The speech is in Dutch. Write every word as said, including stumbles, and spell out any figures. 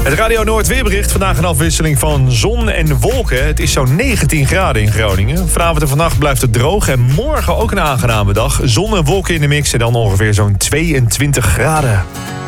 Het Radio Noord weerbericht. Vandaag een afwisseling van zon en wolken. Het is zo'n negentien graden in Groningen. Vanavond en vannacht blijft het droog. En morgen ook een aangename dag. Zon en wolken in de mix en dan ongeveer zo'n tweeëntwintig graden.